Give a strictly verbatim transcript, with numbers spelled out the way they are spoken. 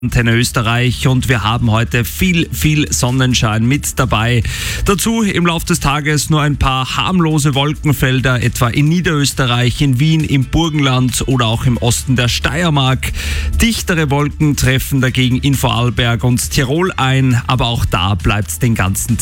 Antenne Österreich und wir haben heute viel, viel Sonnenschein mit dabei. Dazu im Laufe des Tages nur ein paar harmlose Wolkenfelder, etwa in Niederösterreich, in Wien, im Burgenland oder auch im Osten der Steiermark. Dichtere Wolken treffen dagegen in Vorarlberg und Tirol ein, aber auch da bleibt es den ganzen Tag